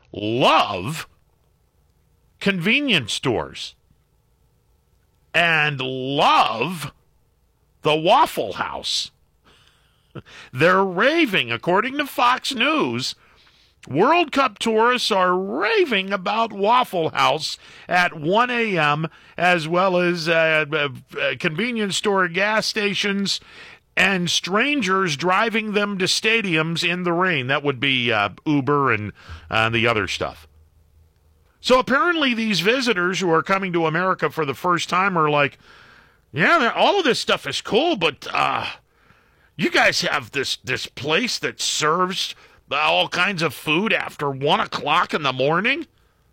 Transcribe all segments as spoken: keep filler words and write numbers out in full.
love convenience stores and love the Waffle House. They're raving, according to Fox News. World Cup tourists are raving about Waffle House at one a.m., as well as uh, uh, convenience store gas stations and strangers driving them to stadiums in the rain. That would be uh, Uber and uh, the other stuff. So apparently these visitors who are coming to America for the first time are like, yeah, all of this stuff is cool, but uh, you guys have this, this place that serves all kinds of food after one o'clock in the morning?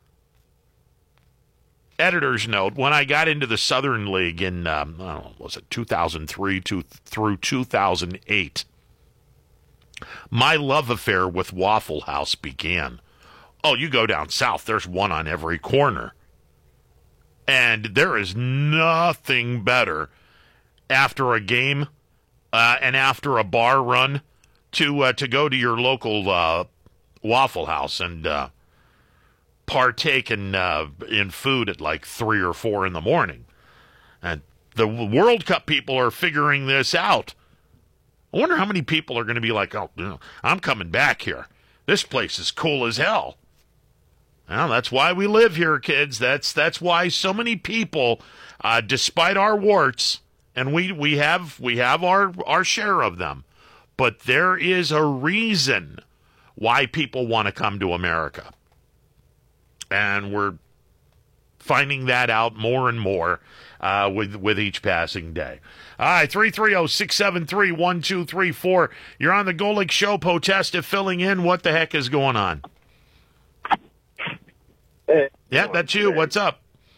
Editor's note, when I got into the Southern League in, um, I don't know, was it two thousand three to, through two thousand eight, my love affair with Waffle House began. Oh, you go down south, there's one on every corner. And there is nothing better after a game uh, and after a bar run to uh, to go to your local uh, Waffle House and uh, partake in uh, in food at like three or four in the morning. And the World Cup people are figuring this out. I wonder how many people are going to be like, oh, you know, I'm coming back here. This place is cool as hell. Well, that's why we live here, kids. That's that's why so many people, uh, despite our warts, and we, we have we have our, our share of them, but there is a reason why people want to come to America. And we're finding that out more and more uh, with with each passing day. All right, three three zero, six seven three, one two three four. You're on the Golick Show. Potesta filling in. What the heck is going on? Hey, yeah, that's you. What's up?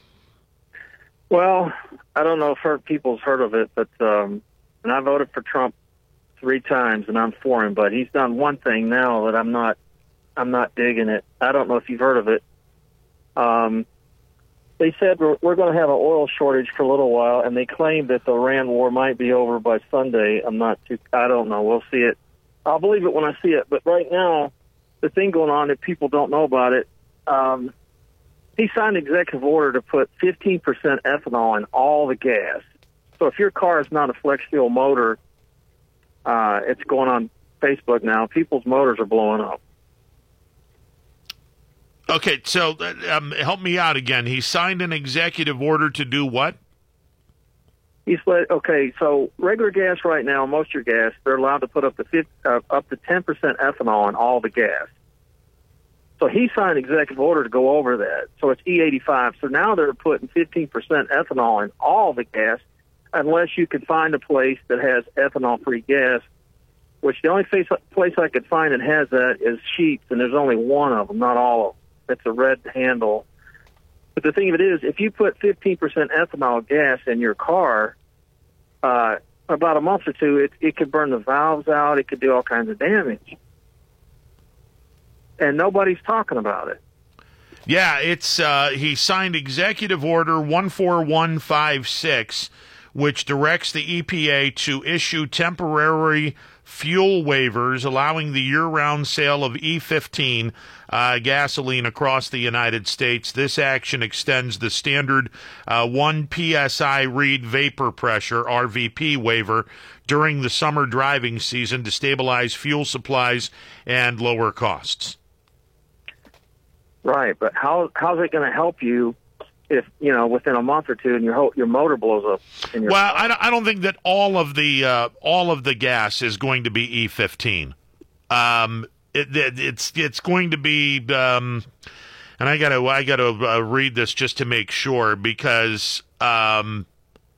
Well, I don't know if heard, people's heard of it, but um, and I voted for Trump three times, and I'm for him. But he's done one thing now that I'm not, I'm not digging it. I don't know if you've heard of it. Um, they said we're, we're going to have an oil shortage for a little while, and they claim that the Iran war might be over by Sunday. I'm not too. I don't know. We'll see it. I'll believe it when I see it. But right now, the thing going on that people don't know about it. Um, He signed an executive order to put fifteen percent ethanol in all the gas. So if your car is not a flex fuel motor, uh, it's going on Facebook now. People's motors are blowing up. Okay, so um, help me out again. He signed an executive order to do what? He's let, okay, so regular gas right now, most of your gas, they're allowed to put up to fifty, uh, up to ten percent ethanol in all the gas. So he signed an executive order to go over that. So it's E eighty-five. So now they're putting fifteen percent ethanol in all the gas, unless you can find a place that has ethanol-free gas, which the only place, place I could find that has that is Sheetz, and there's only one of them, not all of them. It's a red handle. But the thing of it is, if you put fifteen percent ethanol gas in your car, uh, about a month or two, it, it could burn the valves out. It could do all kinds of damage. And nobody's talking about it. Yeah, it's uh, he signed Executive Order one four one five six, which directs the E P A to issue temporary fuel waivers allowing the year-round sale of E fifteen uh, gasoline across the United States. This action extends the standard uh, one P S I read vapor pressure, R V P, waiver during the summer driving season to stabilize fuel supplies and lower costs. Right, but how how's it going to help you if, you know, within a month or two and your your motor blows up? In your well, I don't, I don't think that all of the uh, all of the gas is going to be E fifteen. Um, it, it, it's it's going to be, um, and I gotta I gotta uh, read this just to make sure because um,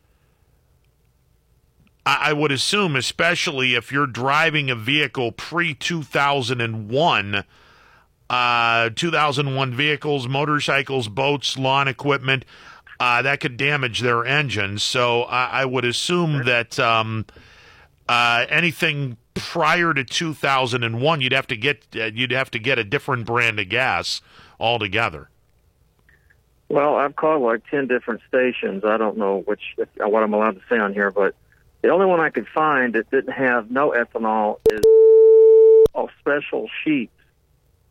I, I would assume, especially if you're driving a vehicle pre two thousand one. Uh, two thousand one vehicles, motorcycles, boats, lawn equipment, uh, that could damage their engines. So I, I would assume that um, uh, anything prior to two thousand one, you'd have to get uh, you'd have to get a different brand of gas altogether. Well, I've called like ten different stations. I don't know which if, what I'm allowed to say on here, but the only one I could find that didn't have no ethanol is a special sheet.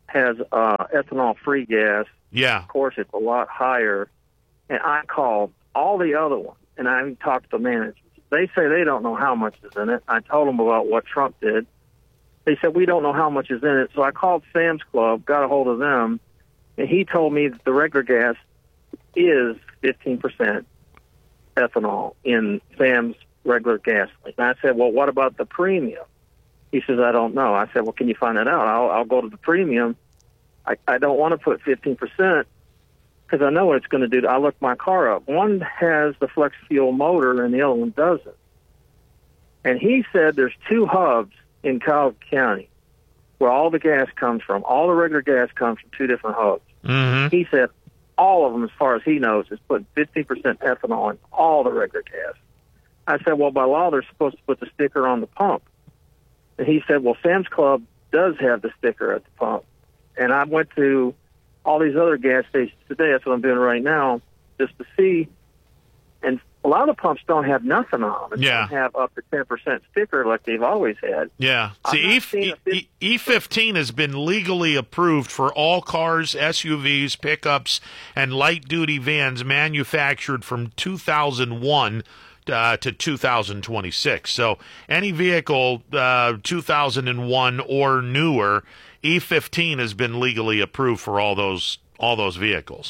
has uh, ethanol-free gas. Yeah. Of course, it's a lot higher. And I called all the other ones, and I even talked to the managers. They say they don't know how much is in it. I told them about what Trump did. They said, we don't know how much is in it. So I called Sam's Club, got a hold of them, and he told me that the regular gas is fifteen percent ethanol in Sam's regular gasoline. And I said, well, what about the premium? He says, I don't know. I said, well, can you find that out? I'll, I'll go to the premium. I, I don't want to put fifteen percent because I know what it's going to do. I looked my car up. One has the flex fuel motor and the other one doesn't. And he said there's two hubs in Cuyahoga County where all the gas comes from. All the regular gas comes from two different hubs. Mm-hmm. He said all of them, as far as he knows, is putting fifteen percent ethanol in all the regular gas. I said, well, by law, they're supposed to put the sticker on the pump. And he said, well, Sam's Club does have the sticker at the pump. And I went to all these other gas stations today. That's what I'm doing right now, just to see. And a lot of the pumps don't have nothing on them. They Yeah. don't have up to ten percent sticker like they've always had. Yeah. I'm See, not E, seeing a E, E fifteen has been legally approved for all cars, S U Vs, pickups, and light-duty vans manufactured from two thousand one uh, to two thousand twenty-six. So any vehicle uh, two thousand one or newer, E fifteen has been legally approved for all those all those vehicles.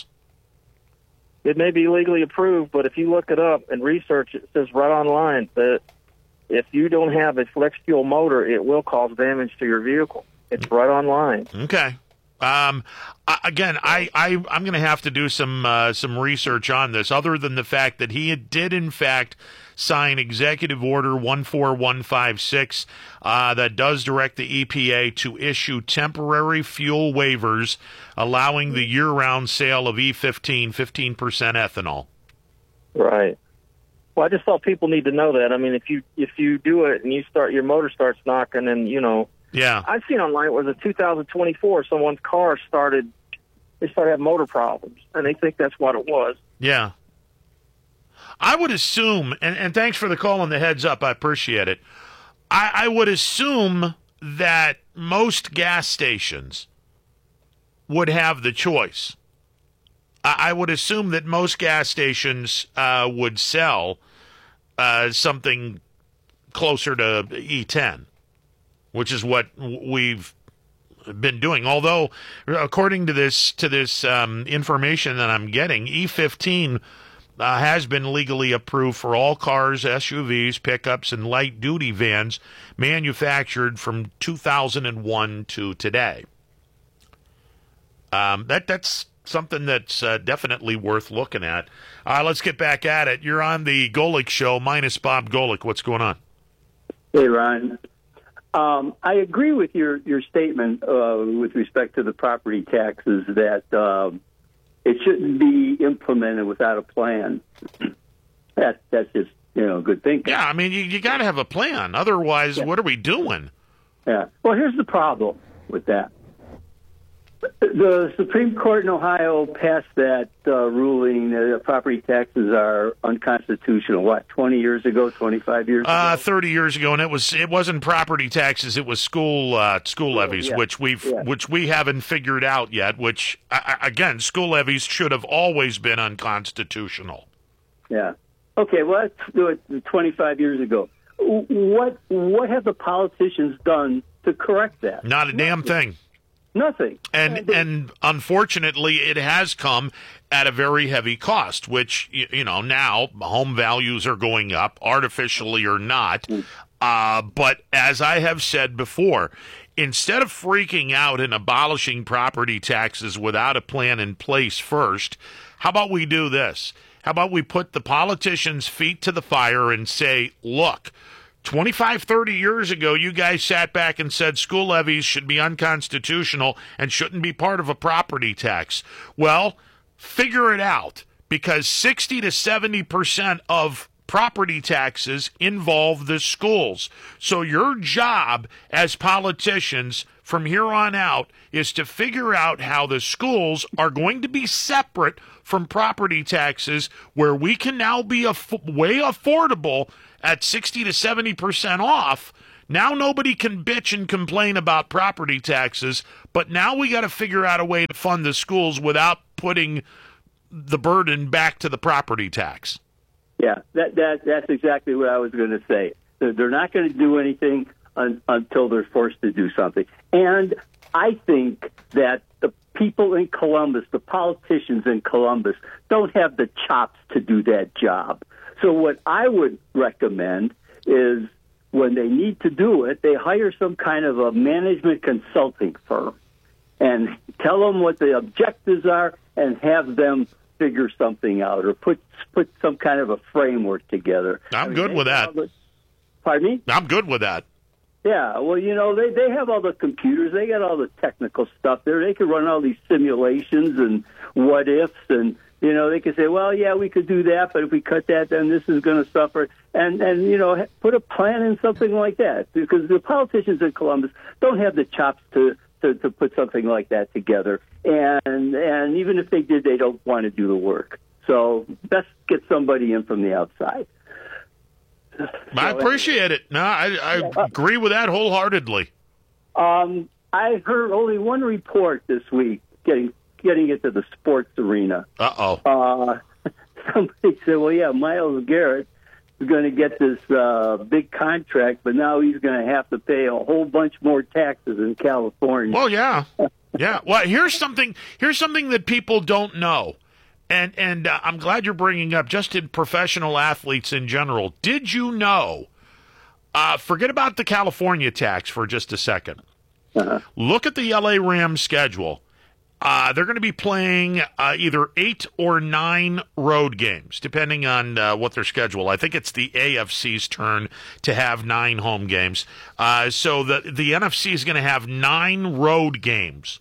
It may be legally approved, but if you look it up and research it, it says right online that if you don't have a flex fuel motor, it will cause damage to your vehicle. It's right online. Okay. Um, I- again, I, I, I'm going to have to do some uh, some research on this, other than the fact that he did, in fact, sign Executive Order one four one five six uh, that does direct the E P A to issue temporary fuel waivers allowing the year-round sale of E fifteen, fifteen percent ethanol. Right. Well, I just thought people need to know that. I mean, if you if you do it and you start your motor starts knocking, and you know, Yeah. I've seen online it was a two thousand twenty-four. Someone's car started they started having motor problems, and they think that's what it was. Yeah. I would assume, and, and thanks for the call and the heads up, I appreciate it. I, I would assume that most gas stations would have the choice. I, I would assume that most gas stations uh, would sell uh, something closer to E ten, which is what we've been doing. Although, according to this to this um, information that I'm getting, E fifteen uh, has been legally approved for all cars, S U Vs, pickups, and light-duty vans manufactured from two thousand one to today. Um, that that's something that's uh, definitely worth looking at. Uh, let's get back at it. You're on the Golick Show, minus Bob Golick. What's going on? Hey, Ron. Um, I agree with your, your statement uh, with respect to the property taxes that um, it shouldn't be implemented without a plan. that That's just, you know, good thinking. Yeah, I mean, you, you got to have a plan. Otherwise, Yeah. what are we doing? Yeah. Well, here's the problem with that. The Supreme Court in Ohio passed that uh, ruling that property taxes are unconstitutional. What, twenty years ago, twenty-five years ago? Uh, thirty years ago, and it was it wasn't property taxes; it was school uh, school levies, yeah. which we've Yeah. which we haven't figured out yet. Which uh, again, school levies should have always been unconstitutional. Yeah. Okay. Well, let's do it twenty-five years ago. What what have the politicians done to correct that? Not a damn thing. Nothing. And and unfortunately, it has come at a very heavy cost, which, you, you know, now home values are going up, artificially or not. Uh, but as I have said before, instead of freaking out and abolishing property taxes without a plan in place first, how about we do this? How about we put the politicians' feet to the fire and say, look, twenty-five, thirty years ago, you guys sat back and said school levies should be unconstitutional and shouldn't be part of a property tax. Well, figure it out, because sixty to seventy percent of property taxes involve the schools. So your job as politicians from here on out is to figure out how the schools are going to be separate from property taxes, where we can now be aff- way affordable at sixty to seventy percent off, Now nobody can bitch and complain about property taxes, but now we got to figure out a way to fund the schools without putting the burden back to the property tax. Yeah, that that that's exactly what I was going to say. They're they're not going to do anything un, until they're forced to do something. And I think that the people in Columbus, the politicians in Columbus, don't have the chops to do that job. So what I would recommend is when they need to do it, they hire some kind of a management consulting firm and tell them what the objectives are and have them figure something out or put put some kind of a framework together. I'm I mean, good with that. The, pardon me? I'm good with that. Yeah, well, you know, they, they have all the computers. They got all the technical stuff there. They can run all these simulations and what ifs, and, you know, they can say, well, yeah, we could do that, but if we cut that, then this is going to suffer. And, and, you know, put a plan in something like that, because the politicians in Columbus don't have the chops to, to, to put something like that together. And, and even if they did, they don't want to do the work. So best get somebody in from the outside. I appreciate it. No, I, I agree with that wholeheartedly. Um, I heard only one report this week getting getting into the sports arena. Uh-oh. Uh, somebody said, well, yeah, Myles Garrett is going to get this uh, big contract, but now he's going to have to pay a whole bunch more taxes in California. Well, yeah. Yeah. Well, here's something, here's something that people don't know. And and uh, I'm glad you're bringing up just in professional athletes in general. Did you know, uh, forget about the California tax for just a second. Uh-huh. Look at the L A Rams schedule. Uh, they're going to be playing uh, either eight or nine road games, depending on uh, what their schedule. I think it's the A F C's turn to have nine home games. Uh, so the, the N F C is going to have nine road games.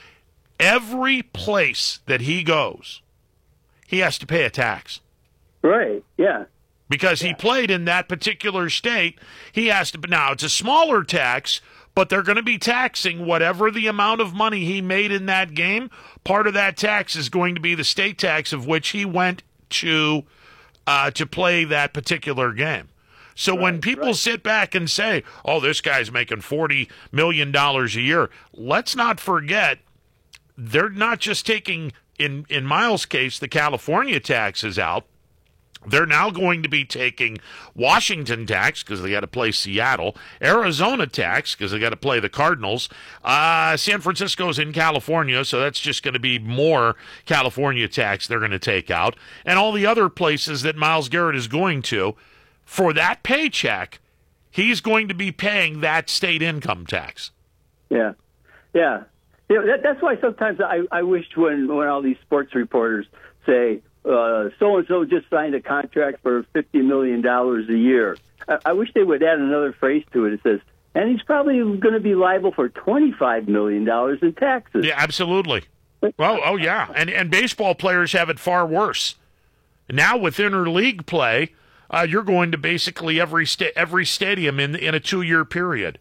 Every place that he goes, he has to pay a tax. Right, yeah. Because he yeah. played in that particular state, he has to. Now, it's a smaller tax, but they're going to be taxing whatever the amount of money he made in that game. Part of that tax is going to be the state tax of which he went to uh, to play that particular game. So right, when people right. sit back and say, oh, this guy's making forty million dollars a year, let's not forget, they're not just taking, in, in Miles' case, the California taxes out. They're now going to be taking Washington tax because they got to play Seattle, Arizona tax because they got to play the Cardinals. Uh, San Francisco's in California, so that's just going to be more California tax they're going to take out. And all the other places that Myles Garrett is going to, for that paycheck, he's going to be paying that state income tax. Yeah, yeah. You know, that, that's why sometimes I, I wished when, when all these sports reporters say, Uh, so-and-so just signed a contract for fifty million dollars a year. I, I wish they would add another phrase to it. It says, and he's probably going to be liable for twenty-five million dollars in taxes. Yeah, absolutely. Well, oh, yeah. And and baseball players have it far worse. Now with interleague play, uh, you're going to basically every sta- every stadium in in a two-year period.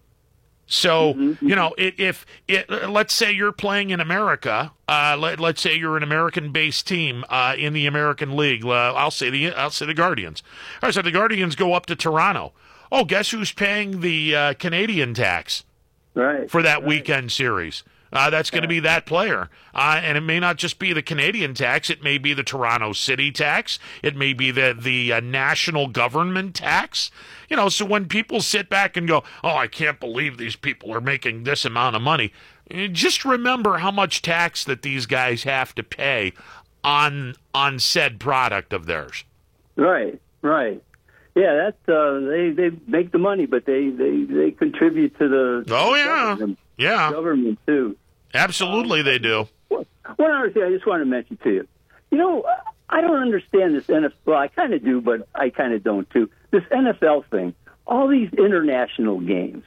So, mm-hmm. you know, if it, let's say you're playing in America, uh, let, let's say you're an American-based team uh, in the American League. Uh, I'll say the I'll say the Guardians. All right, so the Guardians go up to Toronto. Oh, guess who's paying the uh, Canadian tax right, for that right. weekend series? Uh, that's going to be that player. Uh, and it may not just be the Canadian tax. It may be the Toronto City tax. It may be the, the uh, national government tax. You know, so when people sit back and go, oh, I can't believe these people are making this amount of money, just remember how much tax that these guys have to pay on on said product of theirs. Right, right. Yeah, that's, uh, they, they make the money, but they, they, they contribute to the oh yeah, government, yeah, government too. Absolutely, um, they do. One other thing I just want to mention to you. You know, I don't understand this N F L. Well, I kind of do, but I kind of don't too. This N F L thing, all these international games.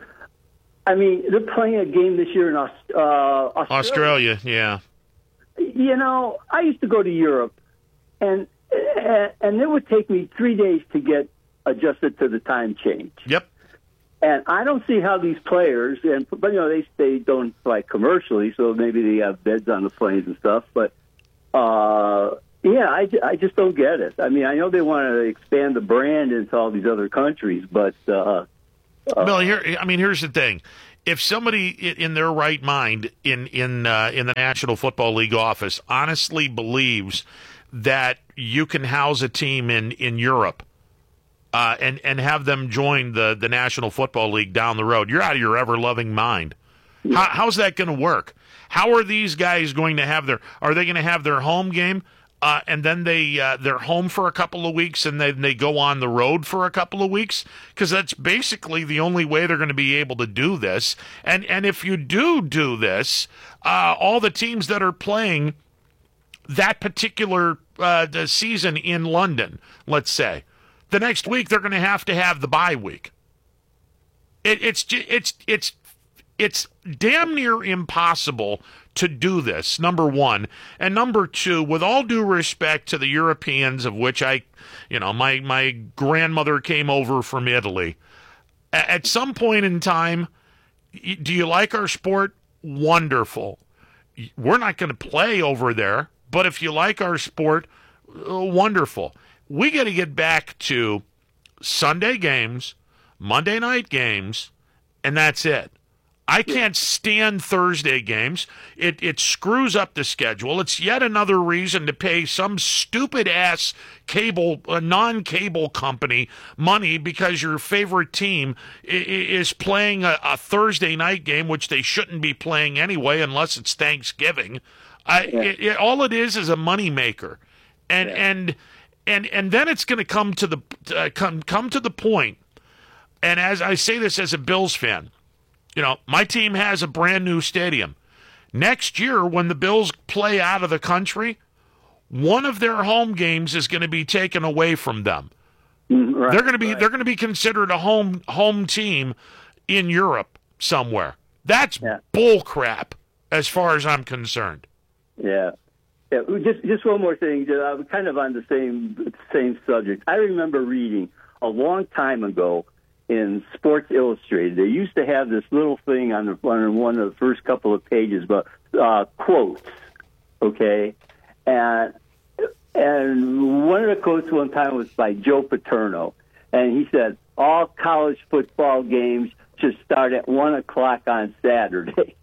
I mean, they're playing a game this year in uh, Australia. Australia, yeah. You know, I used to go to Europe, and and it would take me three days to get adjusted to the time change. Yep. And I don't see how these players, and but you know they they don't fly commercially, so maybe they have beds on the planes and stuff. But uh, yeah, I, I just don't get it. I mean, I know they want to expand the brand into all these other countries, but uh, Uh, Bill, here, I mean, here's the thing. If somebody in their right mind in in uh, in the National Football League office honestly believes that you can house a team in in Europe uh, and and have them join the the National Football League down the road, you're out of your ever loving mind. How, how's that going to work? How are these guys going to have their? Are they going to have their home game? Uh, and then they uh, they're home for a couple of weeks, and then they go on the road for a couple of weeks, because that's basically the only way they're going to be able to do this. And and if you do do this, uh, all the teams that are playing that particular uh, the season in London, let's say, the next week they're going to have to have the bye week. It, it's it's it's it's damn near impossible to do this, number one. And number two, with all due respect to the Europeans, of which I, you know, my, my grandmother came over from Italy, at some point in time, do you like our sport? Wonderful. We're not going to play over there, but if you like our sport, wonderful. We got to get back to Sunday games, Monday night games, and that's it. I can't stand Thursday games. It it screws up the schedule. It's yet another reason to pay some stupid-ass cable, uh, non-cable company money because your favorite team i- is playing a, a Thursday night game, which they shouldn't be playing anyway unless it's Thanksgiving. I, Yeah. it, it, all it is is a moneymaker. And, Yeah. and, and, and then it's going to come to the uh, come come to the point, and as I say this as a Bills fan, you know, my team has a brand new stadium. Next year, when the Bills play out of the country, one of their home games is going to be taken away from them. mm, right, They're going to be right. they're going to be considered a home home team in Europe somewhere. That's Yeah. bull crap, as far as I'm concerned. Yeah. Yeah. Just just one more thing. I'm kind of on the same same subject. I remember reading a long time ago in Sports Illustrated, they used to have this little thing on, the, on one of the first couple of pages, but uh, quotes, okay? And and one of the quotes one time was by Joe Paterno, and he said, all college football games should start at one o'clock on Saturday.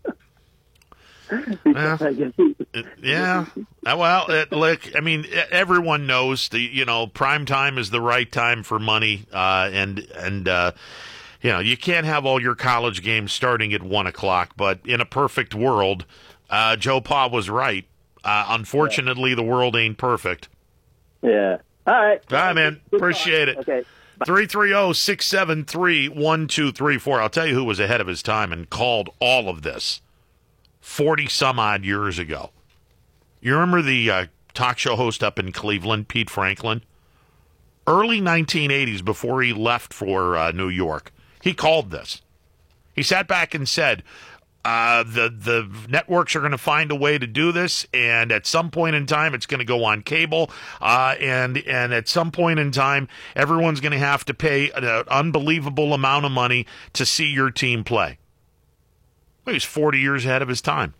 Because I guess he- Yeah. Uh, Well, it, look, I mean, e- everyone knows the you know prime time is the right time for money, uh, and and uh, you know you can't have all your college games starting at one o'clock. But in a perfect world, uh, Joe Pa was right. Uh, unfortunately, the world ain't perfect. Yeah. All right. All right, man. Appreciate it. Okay. three three zero, six seven three, one two three four. I'll tell you who was ahead of his time and called all of this forty some odd years ago. You remember the uh, talk show host up in Cleveland, Pete Franklin? Early nineteen eighties, before he left for uh, New York, he called this. He sat back and said, uh, the, the networks are going to find a way to do this, and at some point in time, it's going to go on cable, uh, and, and at some point in time, everyone's going to have to pay an unbelievable amount of money to see your team play. He was forty years ahead of his time.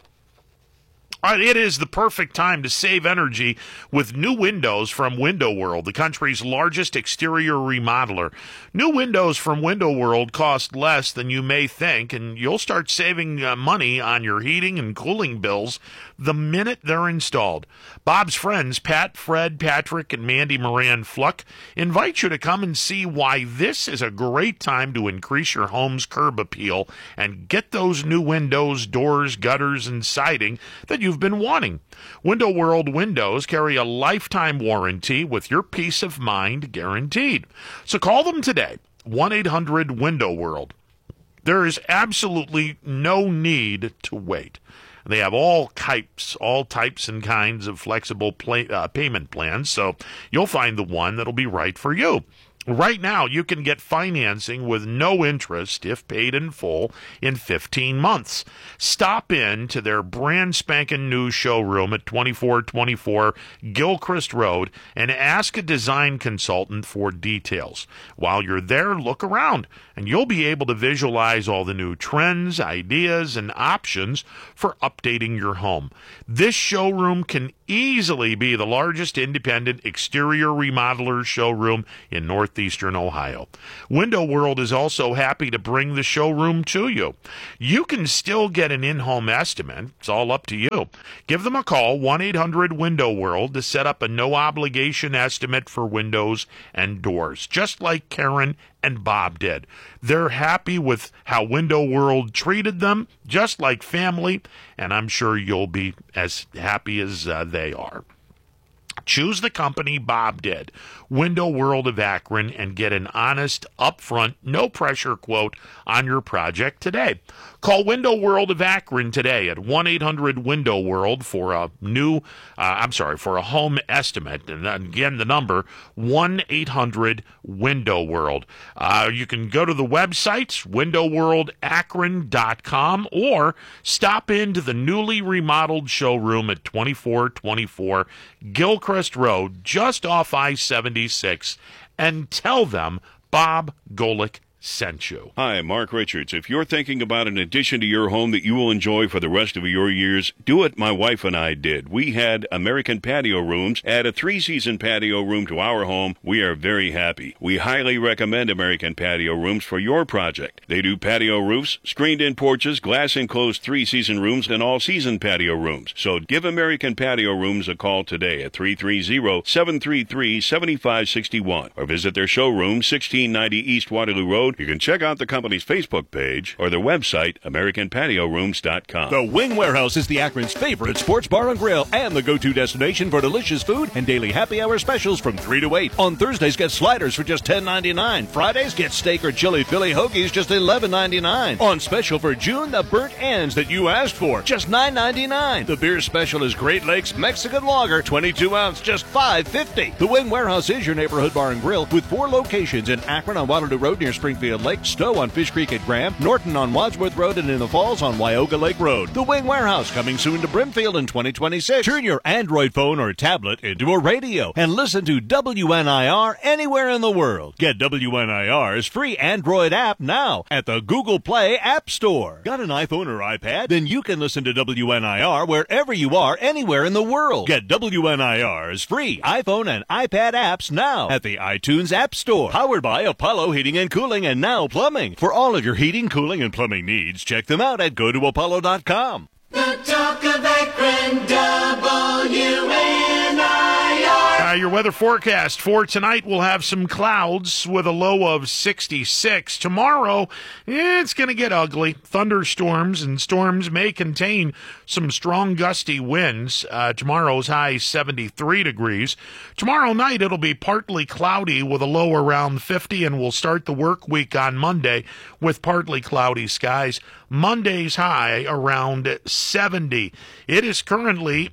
All right, it is the perfect time to save energy with new windows from Window World, the country's largest exterior remodeler. New windows from Window World cost less than you may think, and you'll start saving uh, money on your heating and cooling bills the minute they're installed. Bob's friends, Pat, Fred, Patrick, and Mandy Moran Fluck, invite you to come and see why this is a great time to increase your home's curb appeal and get those new windows, doors, gutters, and siding that you've been wanting. Window World windows carry a lifetime warranty with your peace of mind guaranteed. So call them today, one eight hundred window world. There is absolutely no need to wait. They have all types, all types and kinds of flexible play, uh, payment plans, so you'll find the one that'll be right for you. Right now, you can get financing with no interest if paid in full in fifteen months. Stop in to their brand spanking new showroom at twenty-four twenty-four Gilchrist Road and ask a design consultant for details. While you're there, look around, and you'll be able to visualize all the new trends, ideas, and options for updating your home. This showroom can easily be the largest independent exterior remodeler showroom in Northeast Northeastern Ohio. Window World is also happy to bring the showroom to you. You can still get an in-home estimate. It's all up to you. Give them a call, one eight hundred window world, to set up a no-obligation estimate for windows and doors, just like Karen and Bob did. They're happy with how Window World treated them, just like family, and I'm sure you'll be as happy as uh, they are. Choose the company Bob did, Window World of Akron, and get an honest, upfront, no-pressure quote on your project today. Call Window World of Akron today at one eight hundred window world for a new, uh, I'm sorry, for a home estimate. And again, the number, one eight hundred window world. Uh, you can go to the website, window world akron dot com, or stop into the newly remodeled showroom at twenty-four twenty-four Gilchrist Road, just off I seventy-six, and tell them Bob Golick sent you. Hi, Mark Richards. If you're thinking about an addition to your home that you will enjoy for the rest of your years, do what my wife and I did. We had American Patio Rooms, add a three-season patio room to our home. We are very happy. We highly recommend American Patio Rooms for your project. They do patio roofs, screened-in porches, glass-enclosed three-season rooms, and all-season patio rooms. So give American Patio Rooms a call today at three three zero, seven three three, seven five six one or visit their showroom, sixteen ninety East Waterloo Road. You can check out the company's Facebook page or their website, american patio rooms dot com. The Wing Warehouse is the Akron's favorite sports bar and grill and the go-to destination for delicious food and daily happy hour specials from three to eight. On Thursdays, get sliders for just ten ninety-nine. Fridays, get steak or chili Philly hoagies just eleven ninety-nine. On special for June, the burnt ends that you asked for, just nine ninety-nine. The beer special is Great Lakes Mexican Lager, twenty-two ounce, just five fifty. The Wing Warehouse is your neighborhood bar and grill with four locations in Akron on Waterloo Road near Springfield Lake, Stowe on Fish Creek at Graham, Norton on Wadsworth Road, and in the Falls on Wyoga Lake Road. The Wing Warehouse, coming soon to Brimfield in twenty twenty-six. Turn your Android phone or tablet into a radio and listen to W N I R anywhere in the world. Get W N I R's free Android app now at the Google Play App Store. Got an iPhone or iPad? Then you can listen to W N I R wherever you are, anywhere in the world. Get W N I R's free iPhone and iPad apps now at the iTunes App Store. Powered by Apollo Heating and Cooling and now Plumbing. For all of your heating, cooling, and plumbing needs, check them out at go to apollo dot com. The talk of Akron, W N I R. Uh, your weather forecast for tonight will have some clouds with a low of sixty-six. Tomorrow, it's going to get ugly. Thunderstorms and storms may contain some strong gusty winds. Uh, tomorrow's high seventy-three degrees. Tomorrow night, it'll be partly cloudy with a low around fifty, and we'll start the work week on Monday with partly cloudy skies. Monday's high around seventy. It is currently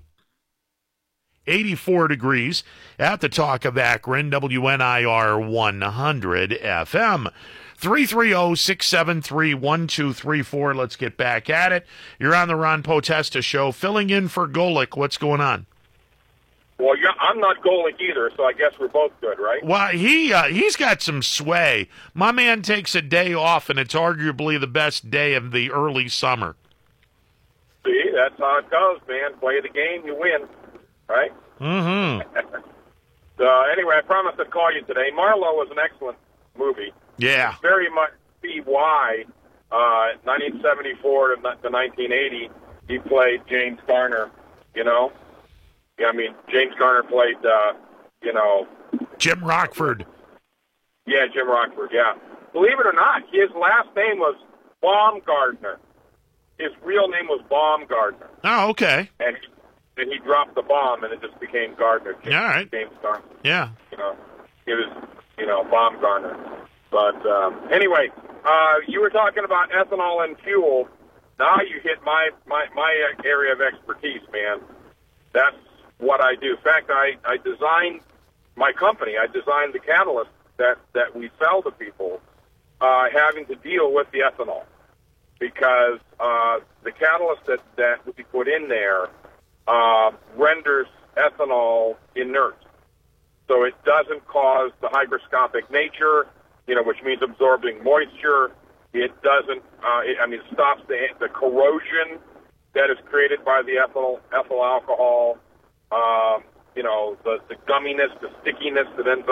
eighty-four degrees at the Talk of Akron, W N I R one hundred F M. three three zero, six seven three, one two three four. Let's get back at it. You're on the Ron Potesta Show, filling in for Golick. What's going on? Well, yeah, I'm not Golick either, so I guess we're both good, right? Well, he, uh, he's got some sway. My man takes a day off, and it's arguably the best day of the early summer. See, that's how it goes, man. Play the game, you win, right? Mm-hmm. So anyway, I promised I'd call you today. Marlowe was an excellent movie. Yeah. Very much see why uh, nineteen seventy-four to nineteen eighty he played James Garner, you know? Yeah, I mean, James Garner played, uh, you know... Jim Rockford. Yeah, Jim Rockford, yeah. Believe it or not, his last name was Baumgartner. His real name was Baumgartner. Oh, okay. And then he dropped the bomb, and it just became Gardner. James, All right. James Gardner. Yeah. You know, it was, you know, Baumgartner. But um, anyway, uh, you were talking about ethanol and fuel. Now you hit my, my, my area of expertise, man. That's what I do. In fact, I, I designed my company. I designed the catalyst that, that we sell to people uh, having to deal with the ethanol. Because uh, the catalyst that, that we put in there uh, renders ethanol inert. So it doesn't cause the hygroscopic nature, you know, which means absorbing moisture. It doesn't, uh, it, I mean, it stops the, the corrosion that is created by the ethyl, ethyl alcohol, um, you know, the, the gumminess, the stickiness that ends up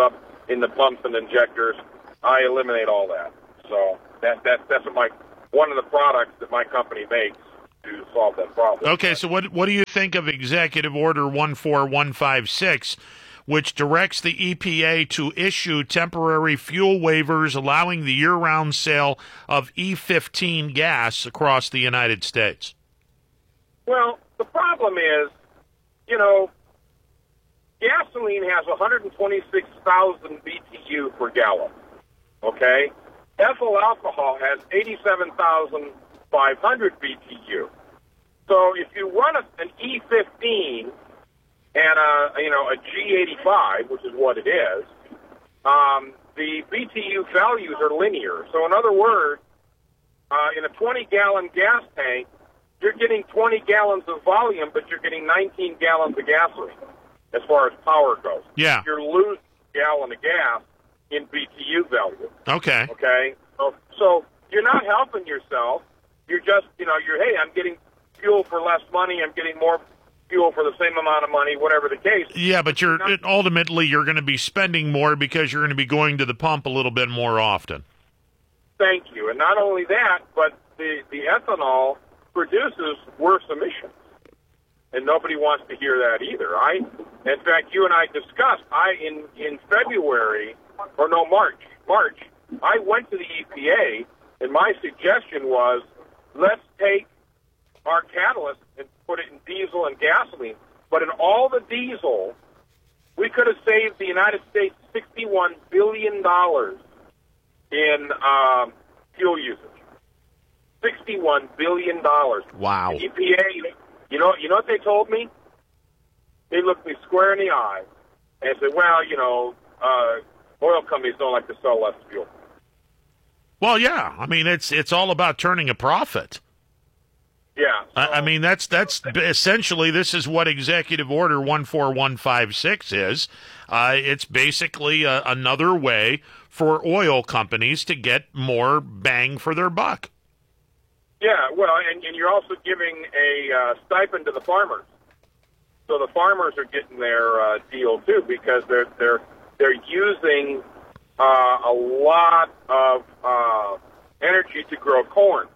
in the pumps and injectors. I eliminate all that. So that that that's what my one of the products that my company makes to solve that problem. Okay, so what what do you think of Executive Order one four one five six, which directs the E P A to issue temporary fuel waivers allowing the year-round sale of E fifteen gas across the United States? Well, the problem is, you know, gasoline has one hundred twenty-six thousand B T U per gallon, okay? Ethyl alcohol has eighty-seven thousand five hundred B T U. So if you run a, an E fifteen and a, you know, a G eighty-five, which is what it is, um, the B T U values are linear. So in other words, uh, in a twenty-gallon gas tank, you're getting twenty gallons of volume, but you're getting nineteen gallons of gasoline as far as power goes. Yeah. You're losing a gallon of gas in B T U value. Okay. Okay? So, so you're not helping yourself. You're just, you know, you're, hey, I'm getting fuel for less money. I'm getting more fuel for the same amount of money, whatever the case. Yeah, but you're ultimately you're going to be spending more because you're going to be going to the pump a little bit more often. Thank you. And not only that, but the, the ethanol produces worse emissions. And nobody wants to hear that either. I, in fact, you and I discussed, I in, in February, or no, March, March, I went to the E P A, and my suggestion was, let's take our catalyst and put it in diesel and gasoline. But in all the diesel, we could have saved the United States sixty-one billion dollars in um, fuel usage. sixty-one billion dollars. Wow. The E P A, you know, you know what they told me? They looked me square in the eye and said, well, you know, uh, oil companies don't like to sell less fuel. Well, yeah. I mean, it's it's all about turning a profit. Yeah. So, I, I mean, that's that's essentially this is what Executive Order one four one five six is. Uh, it's basically a, another way for oil companies to get more bang for their buck. Yeah, well, and, and you're also giving a uh, stipend to the farmers. So the farmers are getting their uh, deal too because they're they're they're using uh, a lot of uh, energy to grow corn.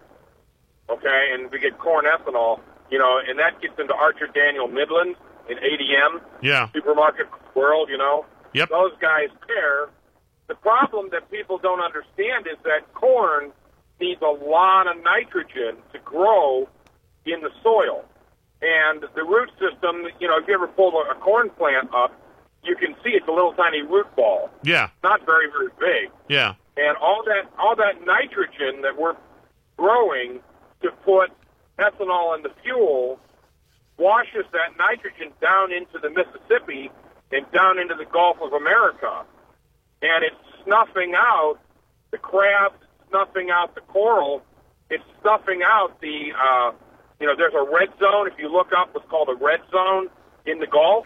Okay, and we get corn ethanol, you know, and that gets into Archer Daniel Midland in A D M, Yeah. Supermarket World, you know. Yep. Those guys there. The problem that people don't understand is that corn needs a lot of nitrogen to grow in the soil. And the root system, you know, if you ever pull a corn plant up, you can see it's a little tiny root ball. Yeah. Not very, very big. Yeah. And all that all that nitrogen that we're growing to put ethanol in the fuel washes that nitrogen down into the Mississippi and down into the Gulf of America. And it's snuffing out the crabs, snuffing out the coral. It's snuffing out the, uh, you know, there's a red zone. If you look up what's called a red zone in the Gulf,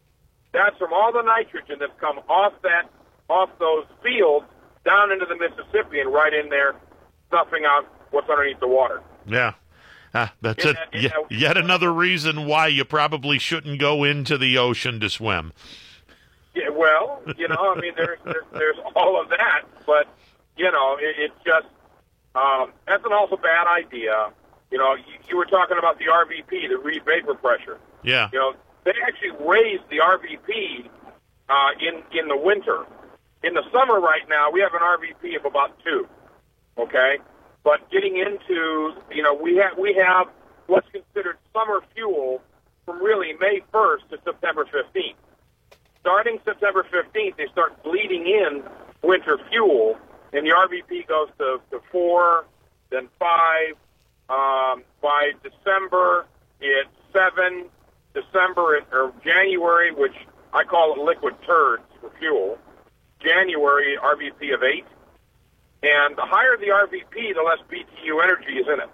that's from all the nitrogen that's come off that, off those fields down into the Mississippi and right in there, snuffing out what's underneath the water. Yeah. Uh, that's In it. that- in Yet, that- yet another reason why you probably shouldn't go into the ocean to swim. Yeah, well, you know, I mean, there's, there's there's all of that, but you know, it, it's just um, ethanol's a bad idea. You know, you, you were talking about the R V P, the reed vapor pressure. Yeah. You know, they actually raised the R V P uh, in in the winter. In the summer, right now, we have an R V P of about two. Okay, but getting into, you know, we have we have what's considered summer fuel from really May first to September fifteenth. Starting September fifteenth, they start bleeding in winter fuel, and the R V P goes to, to four, then five. Um, by December, it's seven. December or January, which I call it liquid turds for fuel. January, R V P of eight. And the higher the R V P, the less B T U energy is in it.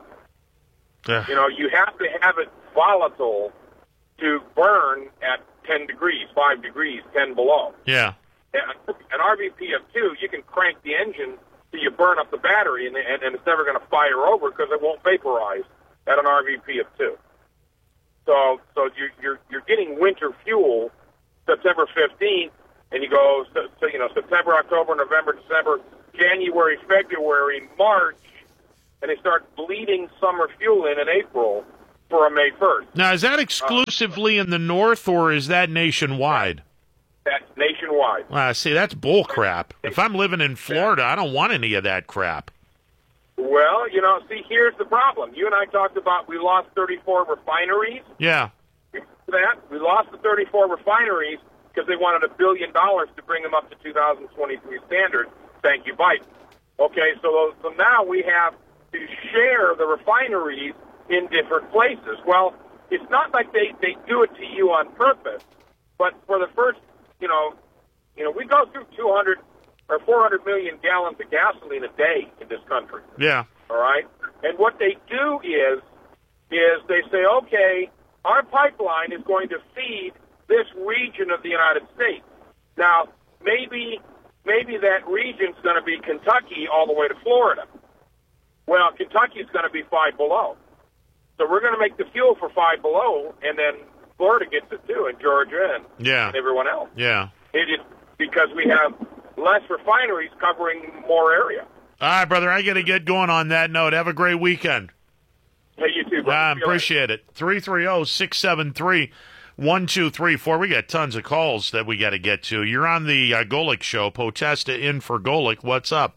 Yeah. You know, you have to have it volatile to burn at ten degrees, five degrees, ten below. Yeah. And an R V P of two, you can crank the engine till you burn up the battery, and, and, and it's never going to fire over because it won't vaporize at an R V P of two. So, so you're, you're, you're getting winter fuel September fifteenth, and you go, so, so, you know, September, October, November, December, January, February, March, and they start bleeding summer fuel in in April for a May first. Now, is that exclusively uh, in the north, or is that nationwide? That's nationwide. Well, see, that's bull crap. If I'm living in Florida, I don't want any of that crap. Well, you know, see, here's the problem. You and I talked about we lost thirty-four refineries. Yeah. That we lost the thirty-four refineries because they wanted a billion dollars to bring them up to two thousand twenty-three standards. Thank you, Biden. Okay, so so now we have to share the refineries in different places. Well, it's not like they, they do it to you on purpose, but for the first, you know, you know, we go through two hundred or four hundred million gallons of gasoline a day in this country. Yeah. All right? And what they do is, is they say, okay, our pipeline is going to feed this region of the United States. Now, maybe maybe that region's going to be Kentucky all the way to Florida. Well, Kentucky's going to be five below. So we're going to make the fuel for five below, and then Florida gets it too, and Georgia and, yeah. and everyone else. Yeah. It is because we have less refineries covering more area. All right, brother, I got to get going on that note. Have a great weekend. Hey, you too, brother. I uh, appreciate it. three three zero, six seven three, one two three four. We got tons of calls that we got to get to. You're on the uh, Golick Show. Potesta in for Golick. What's up?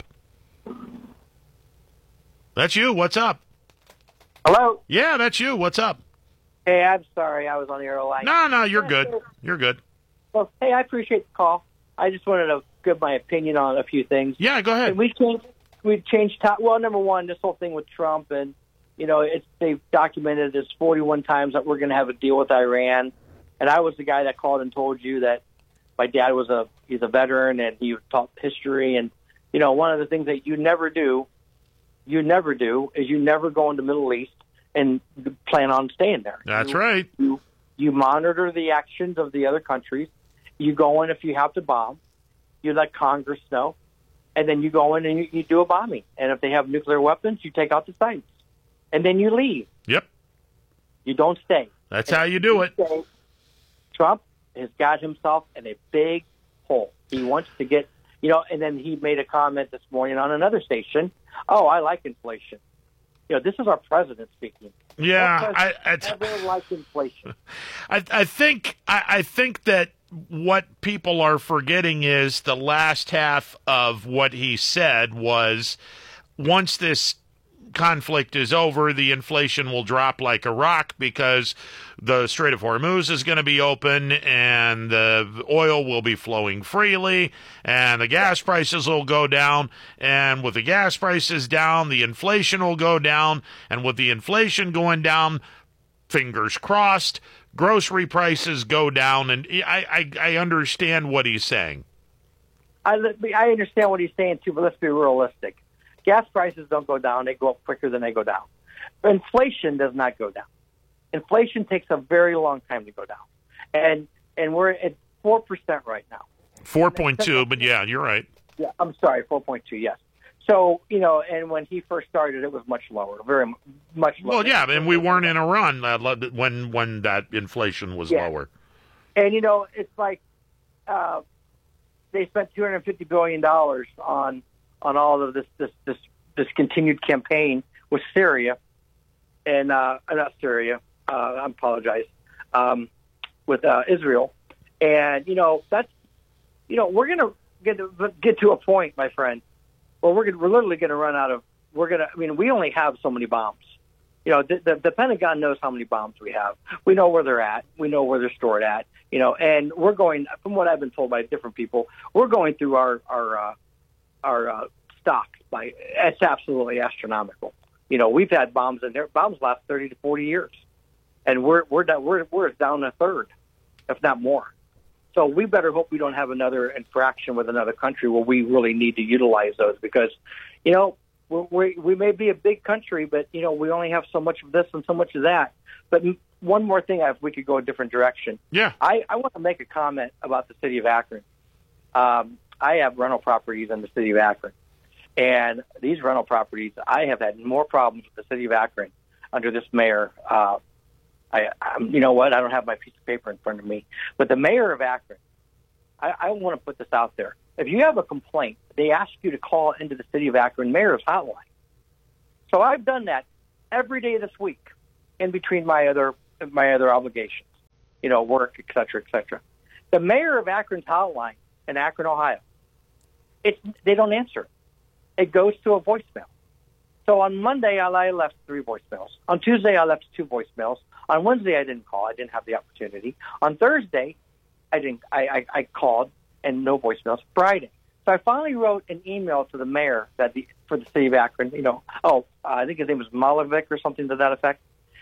That's you. What's up? Hello? Yeah, that's you. What's up? Hey, I'm sorry. I was on the air line. No, no, you're good. You're good. Well, hey, I appreciate the call. I just wanted to give my opinion on a few things. Yeah, go ahead. And we changed, we changed top. Well, number one, this whole thing with Trump, and you know, it's they've documented this forty-one times that we're going to have a deal with Iran. And I was the guy that called and told you that my dad was a he's a veteran and he taught history. And you know, one of the things that you never do, you never do, is you never go into the Middle East and plan on staying there. That's you, right. You you monitor the actions of the other countries. You go in if you have to bomb. You let Congress know. And then you go in and you, you do a bombing. And if they have nuclear weapons, you take out the sites. And then you leave. Yep. You don't stay. That's and how you do it. Stay, Trump has got himself in a big hole. He wants to get, you know, and then he made a comment this morning on another station. Oh, I like inflation. You know, this is our president speaking. Yeah, I, I, I like inflation. I, I think I, I think that what people are forgetting is the last half of what he said was, once this conflict is over, the inflation will drop like a rock because the Strait of Hormuz is going to be open and the oil will be flowing freely and the gas prices will go down. And with the gas prices down, the inflation will go down. And with the inflation going down, fingers crossed, grocery prices go down. And I, I, I understand what he's saying. I, I understand what he's saying, too, but let's be realistic. Gas prices don't go down. They go up quicker than they go down. But inflation does not go down. Inflation takes a very long time to go down. And and we're at four percent right now. four point two, but yeah, you're right. Yeah, I'm sorry, four point two, yes. So, you know, and when he first started, it was much lower, very much lower. Well, yeah, and we weren't in a run uh, when, when that inflation was yeah. lower. And, you know, it's like uh, they spent two hundred fifty billion dollars on on all of this this this, this continued campaign with Syria, and uh, not Syria, uh, I apologize, um, with uh, Israel. And, you know, that's, you know, we're going to get to get to a point, my friend, where we're gonna, we're literally going to run out of, we're going to, I mean, we only have so many bombs. You know, the, the, the Pentagon knows how many bombs we have. We know where they're at. We know where they're stored at, you know, and we're going, from what I've been told by different people, we're going through our, our, uh, our uh, stock by it's absolutely astronomical. You know, we've had bombs in there. Bombs last thirty to forty years, and we're we're down, we're we're down a third, if not more. So we better hope we don't have another infraction with another country where we really need to utilize those, because, you know, we we may be a big country, but you know we only have so much of this and so much of that. But one more thing, if we could go a different direction. Yeah, I, I want to make a comment about the city of Akron. Um, I have rental properties in the city of Akron. And these rental properties, I have had more problems with the city of Akron under this mayor. Uh, I, I'm, you know what? I don't have my piece of paper in front of me. But the mayor of Akron I, I want to put this out there. If you have a complaint, they ask you to call into the City of Akron Mayor's hotline. So I've done that every day this week in between my other my other obligations, you know, work, et cetera, et cetera. The mayor of Akron's hotline in Akron, Ohio, it's, they don't answer. It goes to a voicemail. So on Monday, I left three voicemails. On Tuesday, I left two voicemails. On Wednesday, I didn't call. I didn't have the opportunity. On Thursday, I didn't. I, I, I called and no voicemails. Friday, so I finally wrote an email to the mayor that the for the city of Akron. You know, oh, uh, I think his name was Malovic or something to that effect.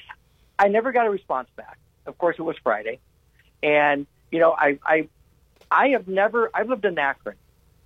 I never got a response back. Of course, it was Friday, and you know, I I I have never. I've lived in Akron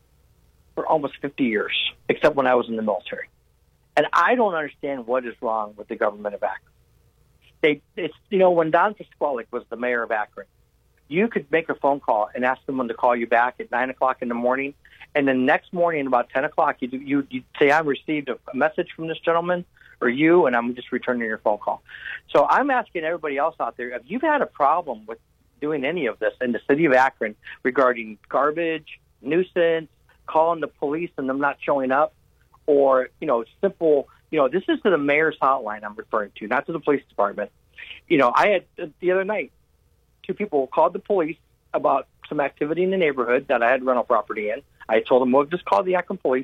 for almost fifty years, except when I was in the military, and I don't understand what is wrong with the government of Akron. They, it's you know, when Don Pasquale was the mayor of Akron, you could make a phone call and ask someone to call you back at nine o'clock in the morning, and then next morning about ten o'clock, you you you say, "I received a message from this gentleman or you, and I'm just returning your phone call." So I'm asking everybody else out there, if you've had a problem with doing any of this in the city of Akron regarding garbage, nuisance, calling the police and them not showing up, or you know, simple, you know, this is to the mayor's hotline I'm referring to, not to the police department. You know, I had the other night. Two people called the police about some activity in the neighborhood that I had rental property in. I told them, well, just call the Akron police.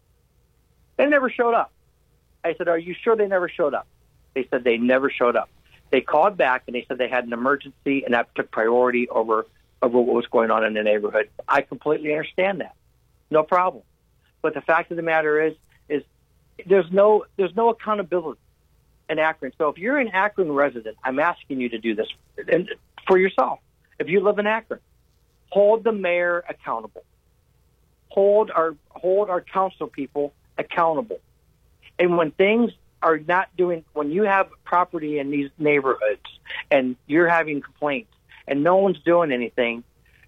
They never showed up. I said, are you sure they never showed up? They said they never showed up. They called back and they said they had an emergency and that took priority over, over what was going on in the neighborhood. I completely understand that. No problem. But the fact of the matter is, is there's no, there's no accountability in Akron. So if you're an Akron resident, I'm asking you to do this and for yourself. If you live in Akron, hold the mayor accountable. Hold our hold our council people accountable. And when things are not doing, when you have property in these neighborhoods and you're having complaints and no one's doing anything,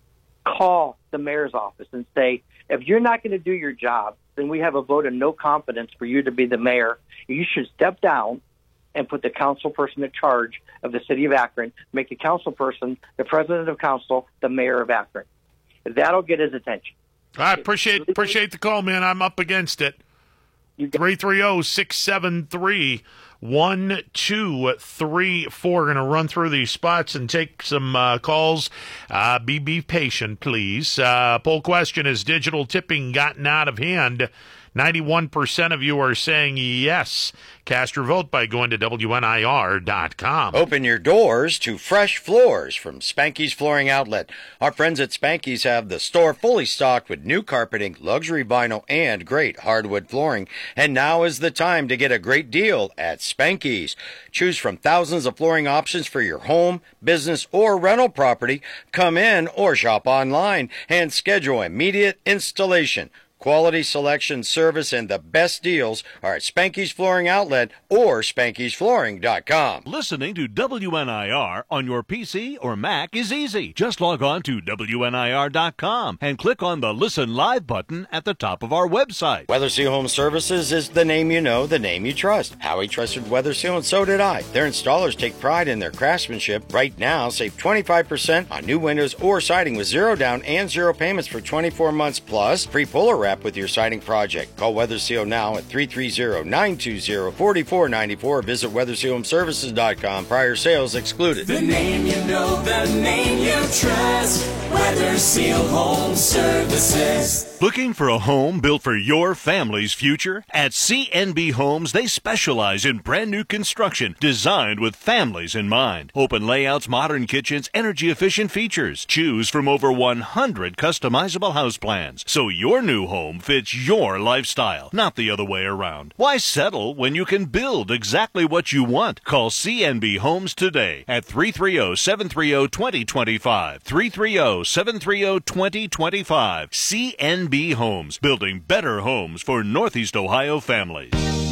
call the mayor's office and say, if you're not going to do your job, then we have a vote of no confidence for you to be the mayor. You should step down and put the council person in charge of the city of Akron, make the council person, the president of council, the mayor of Akron. That'll get his attention. I appreciate appreciate the call, man. I'm up against it. three three zero, six seven three, one two three four. Going to run through these spots and take some uh, calls. Uh, be, be patient, please. Uh, poll question, has digital tipping gotten out of hand? ninety-one percent of you are saying yes. Cast your vote by going to W N I R dot com. Open your doors to fresh floors from Spanky's Flooring Outlet. Our friends at Spanky's have the store fully stocked with new carpeting, luxury vinyl, and great hardwood flooring. And now is the time to get a great deal at Spanky's. Choose from thousands of flooring options for your home, business, or rental property. Come in or shop online and schedule immediate installation. Quality selection, service, and the best deals are at Spanky's Flooring Outlet or Spankys Flooring dot com. Listening to W N I R on your P C or Mac is easy. Just log on to W N I R dot com and click on the Listen Live button at the top of our website. WeatherSeal Home Services is the name you know, the name you trust. Howie trusted WeatherSeal, and so did I. Their installers take pride in their craftsmanship. Right now, save twenty-five percent on new windows or siding with zero down and zero payments for twenty-four months, plus free puller wrap with your siding project. Call WeatherSeal now at three three zero, nine two zero, four four nine four. Visit Weather Seal Home Services dot com. Prior sales excluded. The name you know, the name you trust. WeatherSeal Home Services. Looking for a home built for your family's future? At C N B Homes, they specialize in brand new construction designed with families in mind. Open layouts, modern kitchens, energy efficient features. Choose from over one hundred customizable house plans, so your new home fits your lifestyle, not the other way around. Why settle when you can build exactly what you want? Call C N B Homes today at three three zero, seven three zero, two zero two five. three three zero, seven three zero, two zero two five. C N B Homes, building better homes for Northeast Ohio families.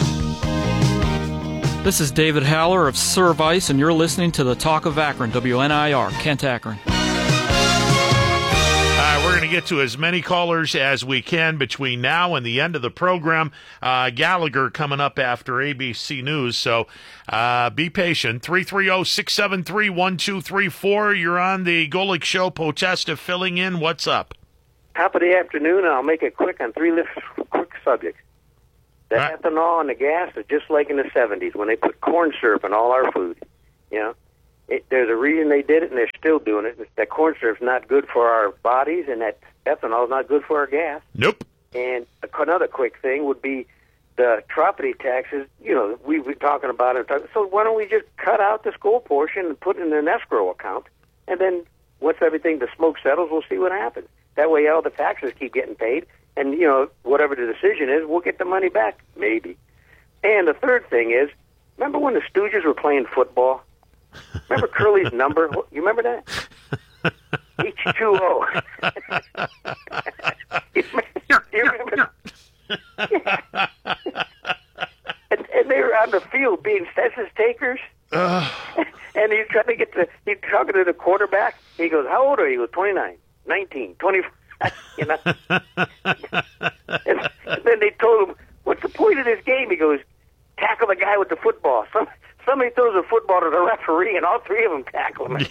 This is David Haller of Service, and you're listening to the Talk of Akron, W N I R, Kent Akron. Uh, we're going to get to as many callers as we can between now and the end of the program. Uh, Gallagher coming up after A B C News, so uh, be patient. three three zero, six seven three, one two three four. You're on the Golick Show. Potesta filling in. What's up? Top of the afternoon, I'll make it quick on three lists, quick subjects. The Right. ethanol and the gas is just like in the seventies when they put corn syrup in all our food. You know, it, there's a reason they did it, and they're still doing it. That corn syrup's not good for our bodies, and that ethanol is not good for our gas. Nope. And another quick thing would be the property taxes. You know, we've been talking about it. So why don't we just cut out the school portion and put it in an escrow account, and then once everything, the smoke settles, we'll see what happens. That way, all the taxes keep getting paid, and you know, whatever the decision is, we'll get the money back, maybe. And the third thing is, remember when the Stooges were playing football? Remember Curly's number? You remember that? H two O. you remember? Yeah. and, and they were on the field being census takers. Uh. And he's trying to get the, he's talking to the quarterback. He goes, how old are you? He goes, twenty-nine, nineteen, twenty-five. You know? and, and then they told him, what's the point of this game? He goes, tackle the guy with the football. Some, somebody throws a football to the referee, and all three of them tackle him.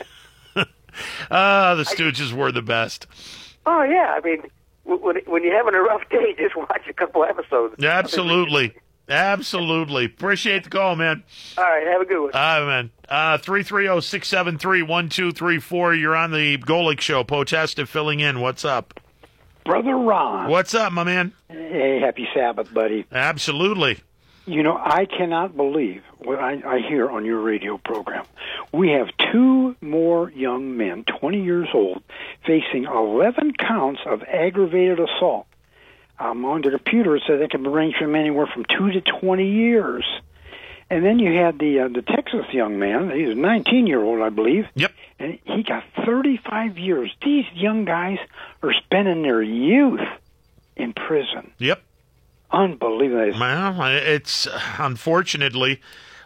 Ah, the Stooges were the best. Oh, yeah. I mean, when, when you're having a rough day, just watch a couple episodes. Absolutely. Absolutely. Appreciate the call, man. All right, have a good one. All right, man. Uh, three three zero, six seven three, one two three four. You're on the Golick Show. Potesta filling in. What's up? Brother Ron. What's up, my man? Hey, happy Sabbath, buddy. Absolutely. You know, I cannot believe what I, I hear on your radio program. We have two more young men, twenty years old, facing eleven counts of aggravated assault. Um, on the computer, it says they can range from anywhere from two to twenty years. And then you had the uh, the Texas young man. He was a nineteen-year-old, I believe. Yep. And he got thirty-five years. These young guys are spending their youth in prison. Yep. Unbelievable. Well, it's unfortunately,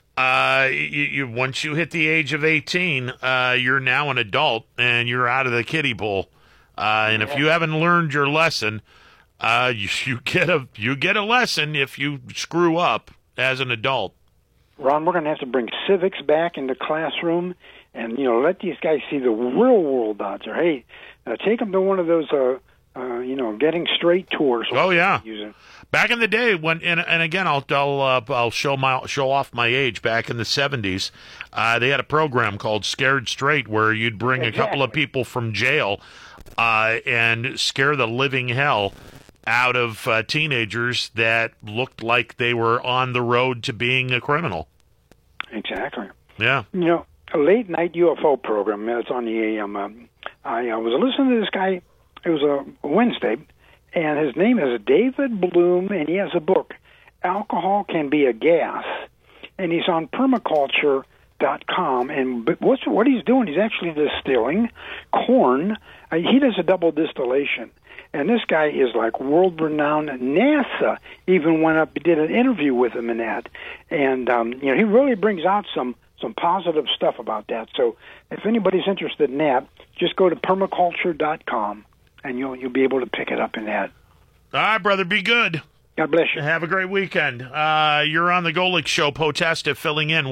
uh, you, you once you hit the age of eighteen, uh, you're now an adult and you're out of the kiddie pool. Uh, and if you haven't learned your lesson, uh, you, you get a you get a lesson if you screw up as an adult. Ron, we're going to have to bring civics back into classroom, and you know, let these guys see the real world out there. Hey, uh, take them to one of those, uh, uh, you know, getting straight tours. Oh yeah. Using. Back in the day, when and, and again, I'll I'll uh, I'll show my show off my age. Back in the seventies, uh, they had a program called Scared Straight, where you'd bring exactly. a couple of people from jail uh, and scare the living hell out of uh, teenagers that looked like they were on the road to being a criminal. Exactly. Yeah. You know, a late night U F O program. It's on the A M. Um, I uh, was listening to this guy. It was a Wednesday. And his name is David Bloom, and he has a book, Alcohol Can Be a Gas. And he's on permaculture dot com. And what's, what he's doing, he's actually distilling corn. Uh, he does a double distillation. And this guy is like world-renowned. NASA even went up and did an interview with him in that. And, um, you know, he really brings out some, some positive stuff about that. So if anybody's interested in that, just go to permaculture dot com. And you'll you'll be able to pick it up in that. All right, brother. Be good. God bless you. Have a great weekend. Uh, you're on the Golick Show. Potesta filling in.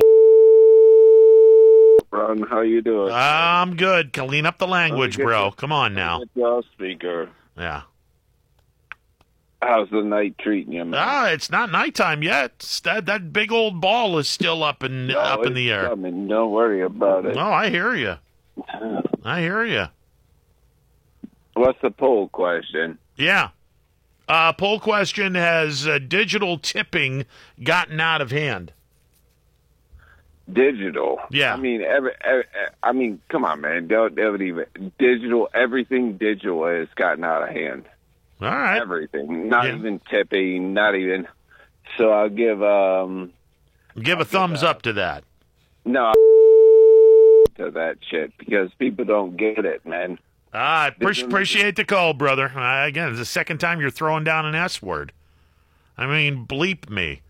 Ron, how you doing? I'm good. Clean up the language, bro. Come on now. Speaker. Yeah. How's the night treating you, man? Ah, it's not nighttime yet. That that big old ball is still up in no, up in the air. Coming. Don't worry about it. No, I hear you. I hear you. What's the poll question? Yeah. Uh, poll question, has uh, digital tipping gotten out of hand? Digital? Yeah. I mean, every, every, I mean, come on, man. Don't, don't even. Digital, everything digital has gotten out of hand. All right. Everything. Not yeah. even tipping, not even. So I'll give. Um, give I'll a thumbs give, uh, up to that. No, to that shit, because people don't get it, man. Ah, I pre- appreciate the call, brother. Uh, again, it's the second time you're throwing down an S word. I mean, bleep me.